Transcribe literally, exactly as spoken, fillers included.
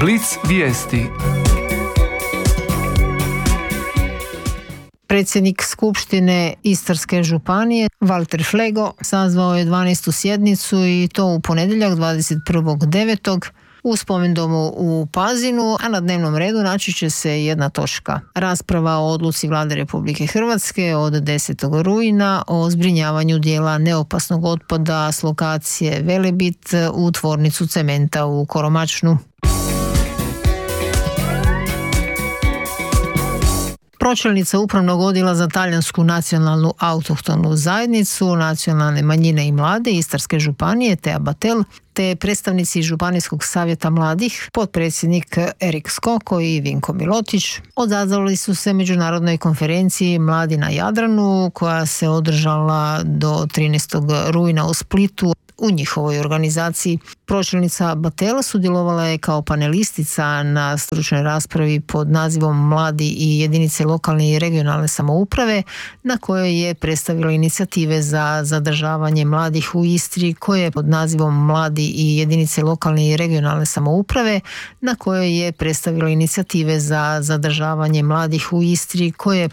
Blic vijesti. Predsjednik Skupštine Istarske županije Valter Flego sazvao je dvanaestu sjednicu i to u ponedjeljak dvadeset prvog devetog u spomendomu u Pazinu, a na dnevnom redu naći će se jedna točka. Rasprava o odluci Vlade Republike Hrvatske od desetog rujna o zbrinjavanju dijela neopasnog otpada s lokacije Velebit u tvornicu cementa u Koromačnu. Pročelnica Upravnog odjela za talijansku nacionalnu autohtonu zajednicu, nacionalne manjine i mlade Istarske županije Tea Batel, te predstavnici Županijskog savjeta mladih, potpredsjednik Erik Skoko i Vinko Milotić, odazvali su se međunarodnoj konferenciji Mladi na Jadranu koja se održala do trinaestog rujna u Splitu. U njihovoj organizaciji pročelnica Batela sudjelovala je kao panelistica na stručnoj raspravi pod nazivom Mladi i jedinice lokalne i regionalne samouprave, na kojoj je predstavila inicijative za zadržavanje mladih u Istri, koje je pod nazivom Mladi i jedinice lokalne i regionalne samouprave, na kojoj je predstavila inicijative za zadržavanje mladih u Istri, koje je